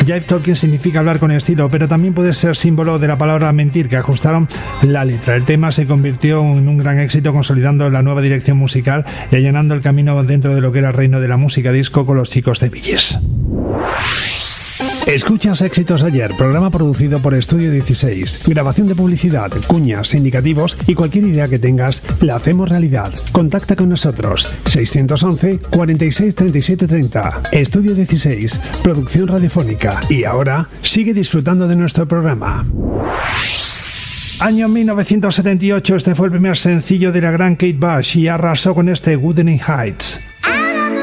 Jive talking significa hablar con estilo, pero también puede ser símbolo de la palabra mentir, que ajustaron la letra. El tema se convirtió en un gran éxito, consolidando la nueva dirección musical y allanando el camino dentro de lo que era el reino de la música disco con los chicos de Bee Gees. Escuchas Éxitos Ayer, programa producido por Estudio 16. Grabación de publicidad, cuñas, indicativos y cualquier idea que tengas, la hacemos realidad. Contacta con nosotros. 611 46 37 30. Estudio 16, producción radiofónica. Y ahora, sigue disfrutando de nuestro programa. Año 1978, este fue el primer sencillo de la gran Kate Bush y arrasó con este Wuthering Heights.